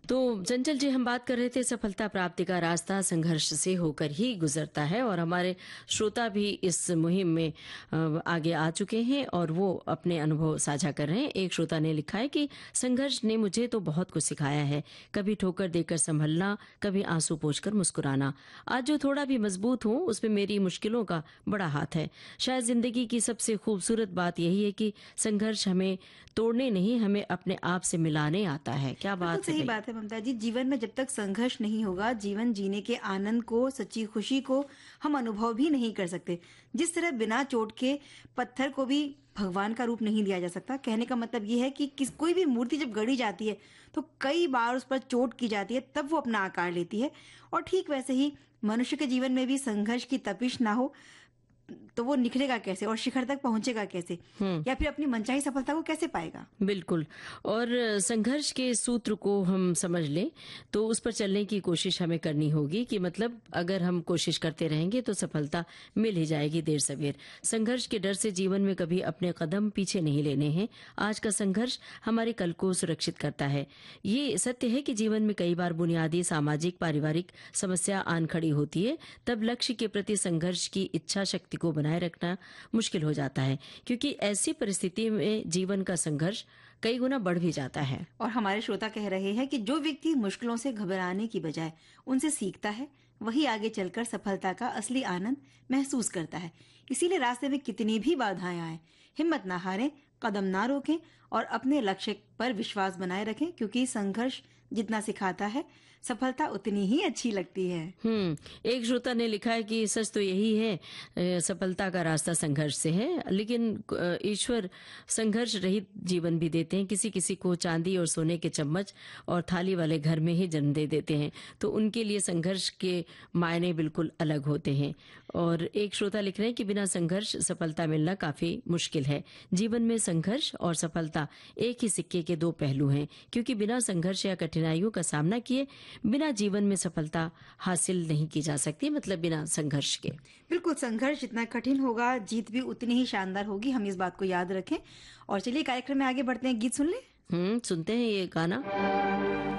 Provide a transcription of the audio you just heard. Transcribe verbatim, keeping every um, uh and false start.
तो चंचल जी, हम बात कर रहे थे सफलता प्राप्ति का रास्ता संघर्ष से होकर ही गुजरता है, और हमारे श्रोता भी इस मुहिम में अ, आगे आ चुके हैं और वो अपने अनुभव साझा कर रहे हैं। एक श्रोता ने लिखा है कि संघर्ष ने मुझे तो बहुत कुछ सिखाया है, कभी ठोकर देकर संभलना, कभी आंसू पोंछकर मुस्कुराना। आज जो थोड़ा भी मजबूत हूँ उसमें मेरी मुश्किलों का बड़ा हाथ है। शायद जिंदगी की सबसे खूबसूरत बात यही है कि संघर्ष हमें तोड़ने नहीं, हमें अपने आप से मिलाने आता है। क्या बिल्कुल बात है सही भाई। बात है ममता जी। जीवन में जब तक संघर्ष नहीं होगा, जीवन जीने के आनंद को, सच्ची खुशी को हम अनुभव भी नहीं कर सकते। जिस तरह बिना चोट के पत्थर को भी भगवान का रूप नहीं दिया जा सकता। कहने का मतलब ये है कि किस कोई भी मूर्ति जब गढ़ी जाती है तो कई बार उस पर चोट की जाती है, तब वो अपना आकार लेती है। और ठीक वैसे ही मनुष्य के जीवन में भी संघर्ष की तपिश ना हो तो वो निखरेगा कैसे और शिखर तक पहुंचेगा कैसे, हम्म। या फिर अपनी मनचाही सफलता को कैसे पाएगा। बिल्कुल। और संघर्ष के सूत्र को हम समझ लें तो उस पर चलने की कोशिश हमें करनी होगी कि मतलब अगर हम कोशिश करते रहेंगे तो सफलता मिल ही जाएगी देर सवेर। संघर्ष के डर से जीवन में कभी अपने कदम पीछे नहीं लेने हैं। आज का संघर्ष हमारे कल को सुरक्षित करता है। ये सत्य है कि जीवन में कई बार बुनियादी सामाजिक पारिवारिक समस्या आन खड़ी होती है, तब लक्ष्य के प्रति संघर्ष की इच्छा शक्ति को बनाए रखना मुश्किल हो जाता है, क्योंकि ऐसी परिस्थिति में जीवन का संघर्ष कई गुना बढ़ भी जाता है। और हमारे श्रोता कह रहे हैं कि जो व्यक्ति मुश्किलों से घबराने की बजाय उनसे सीखता है, वही आगे चलकर सफलता का असली आनंद महसूस करता है। इसीलिए रास्ते में कितनी भी बाधाएं आए, हिम्मत ना हारें, कदम ना रोकें और अपने लक्ष्य पर विश्वास बनाए रखें, क्योंकि संघर्ष जितना सिखाता है, सफलता उतनी ही अच्छी लगती है। हम्म एक श्रोता ने लिखा है कि सच तो यही है, अ, सफलता का रास्ता संघर्ष से है, लेकिन अ, ईश्वर संघर्ष रहित जीवन भी देते हैं। किसी किसी को चांदी और सोने के चम्मच और थाली वाले घर में ही जन्म दे देते हैं, तो उनके लिए संघर्ष के मायने बिल्कुल अलग होते हैं। और एक श्रोता लिख रहे हैं कि बिना संघर्ष सफलता मिलना काफी मुश्किल है। जीवन में संघर्ष और सफलता एक ही सिक्के के दो पहलू हैं, क्योंकि बिना संघर्ष या कठिनाइयों का सामना किए बिना जीवन में सफलता हासिल नहीं की जा सकती, मतलब बिना संघर्ष के। बिल्कुल, संघर्ष जितना कठिन होगा, जीत भी उतनी ही शानदार होगी। हम इस बात को याद रखें। और चलिए कार्यक्रम में आगे बढ़ते हैं, गीत सुन ले। हम्म सुनते हैं ये गाना।